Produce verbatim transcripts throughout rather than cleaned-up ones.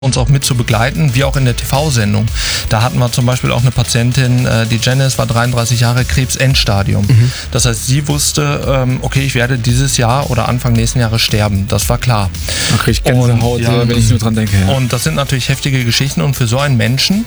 uns auch mit zu begleiten, wie auch in der T V-Sendung. Da hatten wir zum Beispiel auch eine Patientin, die Janice war dreiunddreißig Jahre, Krebs-Endstadium. Mhm. Das heißt, sie wusste, okay, ich werde dieses Jahr oder Anfang nächsten Jahres sterben. Das war klar. Da kriege ich Gänsehaut, ja, wenn ich nur dran denke. Ja. Und das sind natürlich heftige Geschichten und für so einen Menschen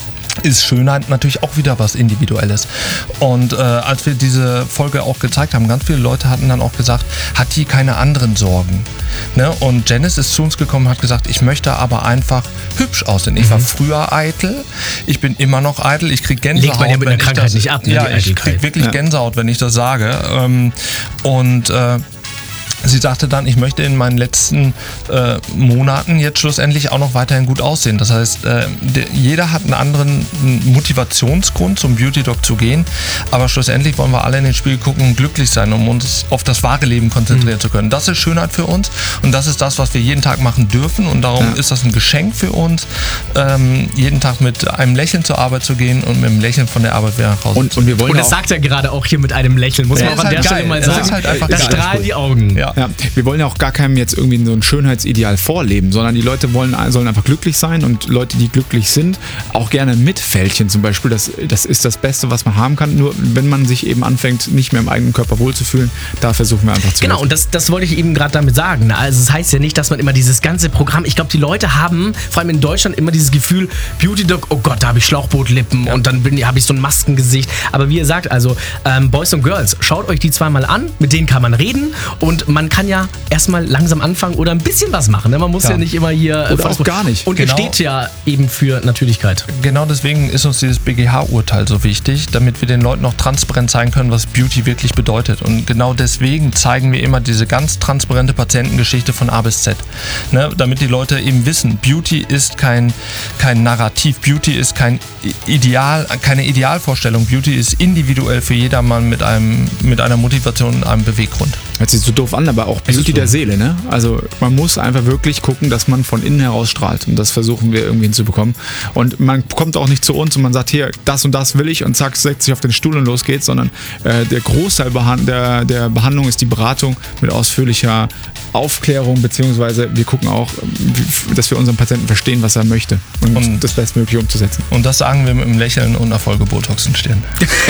ist Schönheit natürlich auch wieder was Individuelles. Und äh, als wir diese Folge auch gezeigt haben, ganz viele Leute hatten dann auch gesagt, hat die keine anderen Sorgen? Ne? Und Janice ist zu uns gekommen und hat gesagt, ich möchte aber einfach hübsch aussehen. Ich mhm. war früher eitel, ich bin immer noch eitel, ich kriege Gänsehaut. Legt man ja mit der Krankheit das, nicht ab, ne? Ja, ich kriege wirklich ja. Gänsehaut, wenn ich das sage. Ähm, und äh, sie sagte dann, ich möchte in meinen letzten äh, Monaten jetzt schlussendlich auch noch weiterhin gut aussehen. Das heißt, äh, der, jeder hat einen anderen Motivationsgrund, zum Beauty-Doc zu gehen. Aber schlussendlich wollen wir alle in den Spiegel gucken und glücklich sein, um uns auf das wahre Leben konzentrieren mhm. zu können. Das ist Schönheit für uns und das ist das, was wir jeden Tag machen dürfen. Und darum ja. ist das ein Geschenk für uns, ähm, jeden Tag mit einem Lächeln zur Arbeit zu gehen und mit einem Lächeln von der Arbeit wieder nach Hause und, zu gehen. Und, wir wollen und das sagt er gerade auch hier mit einem Lächeln, muss ja, man auch an halt der geil. Stelle mal sagen. Halt da strahlen die Augen. Ja. Ja. Wir wollen ja auch gar keinem jetzt irgendwie so ein Schönheitsideal vorleben, sondern die Leute wollen, sollen einfach glücklich sein und Leute, die glücklich sind, auch gerne mit Fältchen zum Beispiel. Das, das ist das Beste, was man haben kann. Nur wenn man sich eben anfängt, nicht mehr im eigenen Körper wohlzufühlen, da versuchen wir einfach zu Genau, helfen. und das, das wollte ich eben gerade damit sagen. Also es das heißt ja nicht, dass man immer dieses ganze Programm, ich glaube, die Leute haben, vor allem in Deutschland, immer dieses Gefühl, Beauty-Doc, oh Gott, da habe ich Schlauchbootlippen ja. und dann habe ich so ein Maskengesicht. Aber wie ihr sagt, also ähm, Boys und Girls, schaut euch die zweimal an, mit denen kann man reden und man kann ja erstmal langsam anfangen oder ein bisschen was machen. Ne? Man muss ja. ja nicht immer hier... Oder auch gar nicht. Und genau. ihr steht ja eben für Natürlichkeit. Genau deswegen ist uns dieses B G H-Urteil so wichtig, damit wir den Leuten noch transparent zeigen können, was Beauty wirklich bedeutet. Und genau deswegen zeigen wir immer diese ganz transparente Patientengeschichte von A bis Z. Ne? Damit die Leute eben wissen, Beauty ist kein, kein Narrativ, Beauty ist kein Ideal, keine Idealvorstellung. Beauty ist individuell für jedermann mit, einem, mit einer Motivation und einem Beweggrund. Hört sich so doof an, aber auch Beauty so. Der Seele, ne? Also man muss einfach wirklich gucken, dass man von innen heraus strahlt und das versuchen wir irgendwie hinzubekommen. Und man kommt auch nicht zu uns und man sagt, hier, das und das will ich und zack, setzt sich auf den Stuhl und los geht's, sondern äh, der Großteil behand- der, der Behandlung ist die Beratung mit ausführlicher Aufklärung, beziehungsweise wir gucken auch, wie, dass wir unseren Patienten verstehen, was er möchte und, und das Bestmögliche umzusetzen. Und das sagen wir mit einem Lächeln und Erfolge-Botox in Stirn.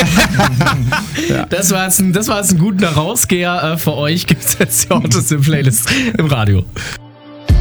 ja. Das war jetzt ein, das war jetzt ein guter Rausgeher äh, für euch. Gibt es jetzt die Autos in Playlist im Radio.